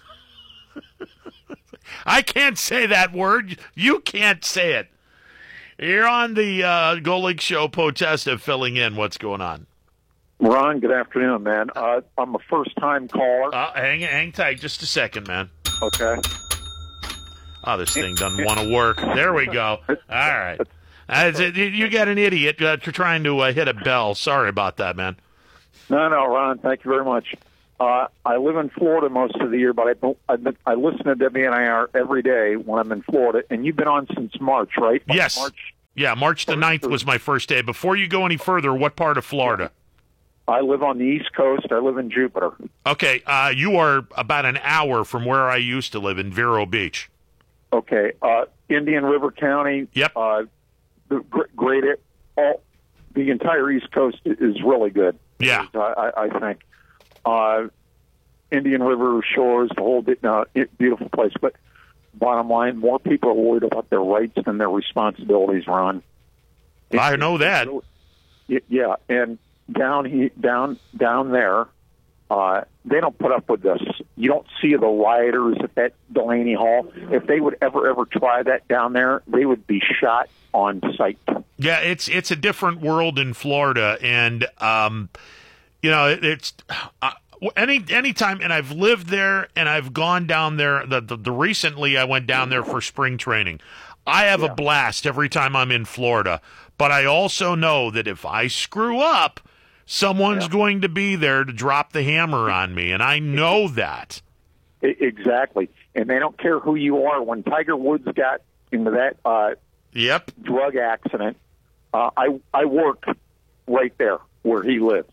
I can't say that word. You can't say it. You're on the uh, Go League Show. Potesta filling in. What's going on? Ron, good afternoon, man. Uh, I'm a first-time caller. Uh, hang, hang tight just a second, man. Okay. Oh, this thing doesn't want to work. There we go. All right. Uh, you got an idiot uh, trying to uh, hit a bell. Sorry about that, man. No, no, Ron, thank you very much. Uh, I live in Florida most of the year, but I, I, I listen to W N I R every day when I'm in Florida, and you've been on since March, right? Yes. March. Yeah, March the ninth was my first day. Before you go any further, what part of Florida? I live on the East Coast. I live in Jupiter. Okay, uh, you are about an hour from where I used to live in Vero Beach. Okay, uh, Indian River County. Yep. Uh, the great, all the entire East Coast is really good. Yeah, I, I, I think uh, Indian River shores, the whole uh, beautiful place. But bottom line, more people are worried about their rights than their responsibilities. Ron, it, I know that. It, yeah, and down he down down there. Uh, they don't put up with this. You don't see the rioters at that Delaney Hall. If they would ever, ever try that down there, they would be shot on sight. Yeah, it's it's a different world in Florida, and um, you know it, it's uh, any anytime. And I've lived there, and I've gone down there. The, the, the recently, I went down there for spring training. I have yeah. a blast every time I'm in Florida, but I also know that if I screw up, someone's yeah. going to be there to drop the hammer on me, and I know that. Exactly. And they don't care who you are. When Tiger Woods got into that uh, yep. drug accident, uh, I, I work right there where he lives.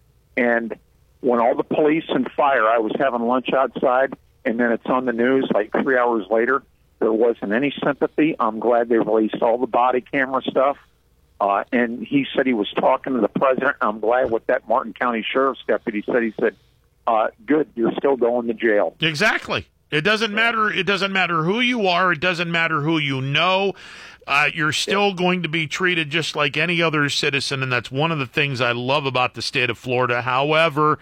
And when all the police and fire, I was having lunch outside, and then it's on the news like three hours later, there wasn't any sympathy. I'm glad they released all the body camera stuff. Uh, and he said he was talking to the president. I'm glad what that Martin County Sheriff's deputy said. He said, uh, good, you're still going to jail. Exactly. It doesn't matter. It doesn't matter who you are. It doesn't matter who you know. Uh, you're still going to be treated just like any other citizen, and that's one of the things I love about the state of Florida. However,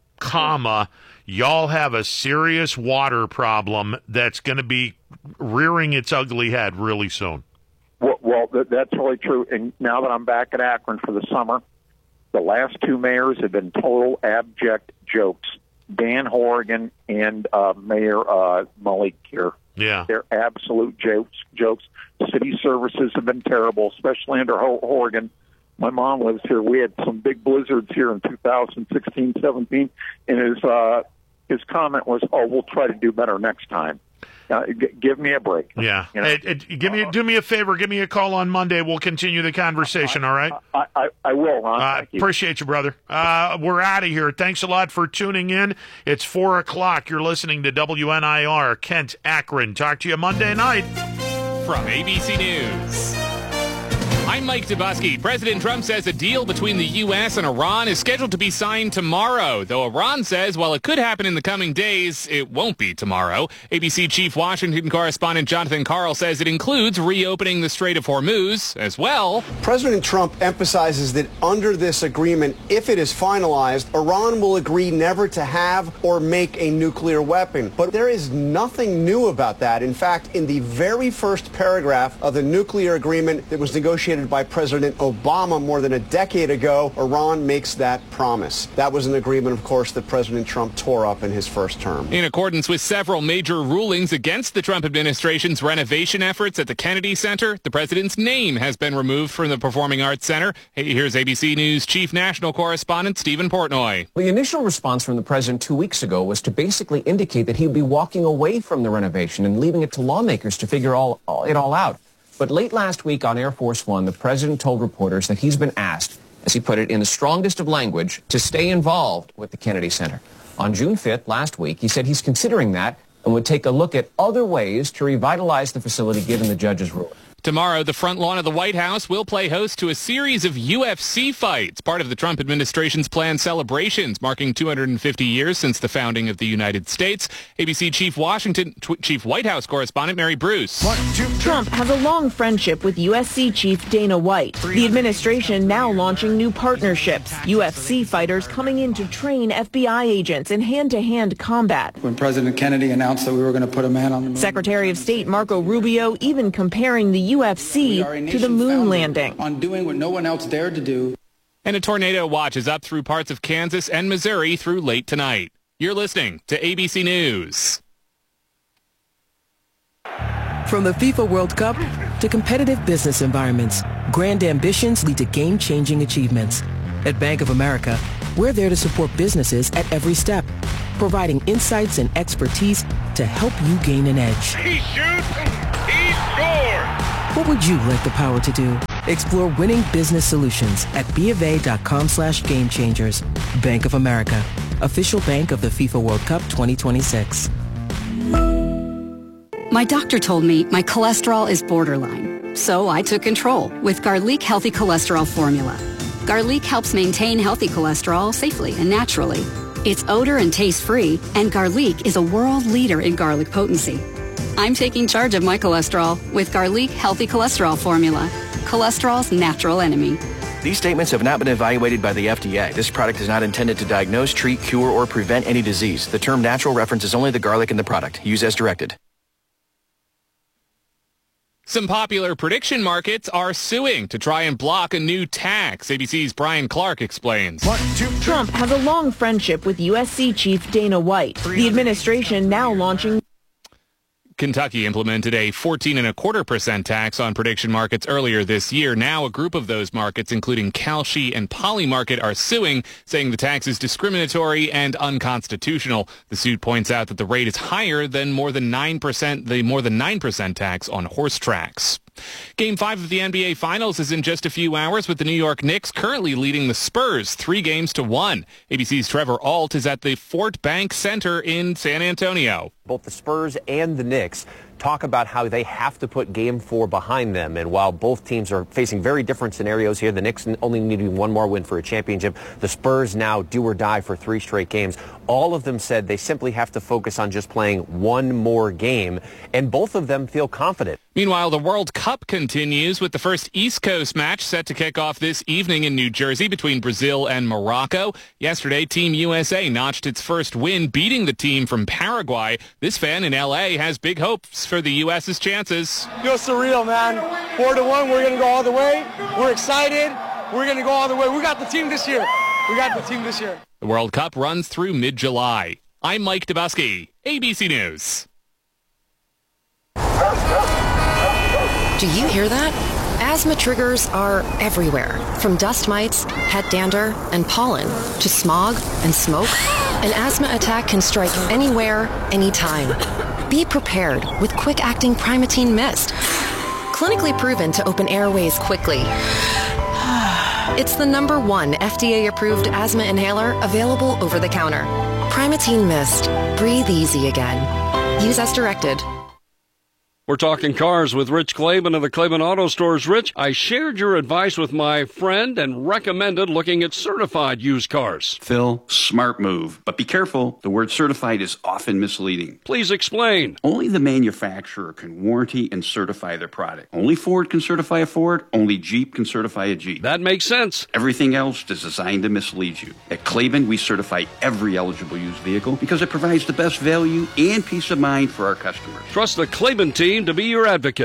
comma, y'all have a serious water problem that's going to be rearing its ugly head really soon. Well, well, that's really true. And now that I'm back at Akron for the summer, the last two mayors have been total abject jokes. Dan Horrigan and uh, Mayor uh, Malik here. Yeah. They're absolute jokes. Jokes. City services have been terrible, especially under Horrigan. My mom lives here. We had some big blizzards here in two thousand sixteen, seventeen, and his, uh, his comment was, oh, we'll try to do better next time. Uh, g- give me a break. Yeah. You know? Hey, hey, give me, do me a favor. Give me a call on Monday. We'll continue the conversation. I, all right. I, I, I will, Ron. I Thank you. Appreciate you, brother. Uh, we're out of here. Thanks a lot for tuning in. It's four o'clock. You're listening to W N I R, Kent, Akron. Talk to you Monday night. From A B C News, I'm Mike Dubusky. President Trump says a deal between the U S and Iran is scheduled to be signed tomorrow, though Iran says while it could happen in the coming days, it won't be tomorrow. A B C Chief Washington correspondent Jonathan Karl says it includes reopening the Strait of Hormuz as well. President Trump emphasizes that under this agreement, if it is finalized, Iran will agree never to have or make a nuclear weapon. But there is nothing new about that. In fact, in the very first paragraph of the nuclear agreement that was negotiated by President Obama more than a decade ago, Iran makes that promise. That was an agreement, of course, that President Trump tore up in his first term. In accordance with several major rulings against the Trump administration's renovation efforts at the Kennedy Center, the president's name has been removed from the Performing Arts Center. Hey, here's A B C News Chief National Correspondent Stephen Portnoy. The initial response from the president two weeks ago was to basically indicate that he would be walking away from the renovation and leaving it to lawmakers to figure all, all, it all out. But late last week on Air Force One, the president told reporters that he's been asked, as he put it in the strongest of language, to stay involved with the Kennedy Center. On June fifth, last week, he said he's considering that and would take a look at other ways to revitalize the facility given the judge's ruling. Tomorrow, the front lawn of the White House will play host to a series of U F C fights, part of the Trump administration's planned celebrations marking two hundred fifty years since the founding of the United States. A B C Chief Washington, tw- Chief White House correspondent Mary Bruce. Trump has a long friendship with U F C Chief Dana White. The administration now launching new partnerships. U F C fighters coming in to train F B I agents in hand-to-hand combat. When President Kennedy announced that we were going to put a man on the moon. Secretary of State Marco Rubio even comparing the U F C to the moon landing. On doing what no one else dared to do. And a tornado watch is up through parts of Kansas and Missouri through late tonight. You're listening to A B C News. From the FIFA World Cup to competitive business environments, grand ambitions lead to game-changing achievements. At Bank of America, we're there to support businesses at every step, providing insights and expertise to help you gain an edge. He shoots, he scores! What would you like the power to do? Explore winning business solutions at BofA.com slash game changers. Bank of America, official bank of the FIFA World Cup twenty twenty-six. My doctor told me my cholesterol is borderline, so I took control with Garlic Healthy Cholesterol Formula. Garlic helps maintain healthy cholesterol safely and naturally. It's odor and taste-free, and Garlic is a world leader in garlic potency. I'm taking charge of my cholesterol with Garlic Healthy Cholesterol Formula, cholesterol's natural enemy. These statements have not been evaluated by the F D A. This product is not intended to diagnose, treat, cure, or prevent any disease. The term natural references only the garlic in the product. Use as directed. Some popular prediction markets are suing to try and block a new tax. A B C's Brian Clark explains. Trump has a long friendship with U S C chief Dana White. The administration now launching. Kentucky implemented a fourteen and a quarter percent tax on prediction markets earlier this year. Now a group of those markets, including Kalshi and Polymarket, are suing, saying the tax is discriminatory and unconstitutional. The suit points out that the rate is higher than more than nine percent, the more than nine percent tax on horse tracks. Game five of the N B A Finals is in just a few hours, with the New York Knicks currently leading the Spurs three games to one. A B C's Trevor Ault is at the Fort Bank Center in San Antonio. Both the Spurs and the Knicks talk about how they have to put game four behind them. And while both teams are facing very different scenarios here, the Knicks only needing one more win for a championship. The Spurs now do or die for three straight games. All of them said they simply have to focus on just playing one more game, and both of them feel confident. Meanwhile, the World Cup continues with the first East Coast match set to kick off this evening in New Jersey between Brazil and Morocco. Yesterday, Team U S A notched its first win, beating the team from Paraguay. This fan in L A has big hopes for the U S's chances. Feels surreal, man. Four to one, we're going to go all the way. We're excited. We're going to go all the way. We got the team this year. We got the team this year. The World Cup runs through mid-July. I'm Mike Dubusky, A B C News. Do you hear that? Asthma triggers are everywhere, from dust mites, head dander, and pollen, to smog and smoke. An asthma attack can strike anywhere, anytime. Be prepared with quick-acting Primatene Mist. Clinically proven to open airways quickly. It's the number one F D A-approved asthma inhaler available over the counter. Primatene Mist. Breathe easy again. Use as directed. We're talking cars with Rich Claiborne of the Claiborne Auto Stores. Rich, I shared your advice with my friend and recommended looking at certified used cars. Phil, smart move. But be careful. The word certified is often misleading. Please explain. Only the manufacturer can warranty and certify their product. Only Ford can certify a Ford. Only Jeep can certify a Jeep. That makes sense. Everything else is designed to mislead you. At Claiborne, we certify every eligible used vehicle because it provides the best value and peace of mind for our customers. Trust the Claiborne team to be your advocate.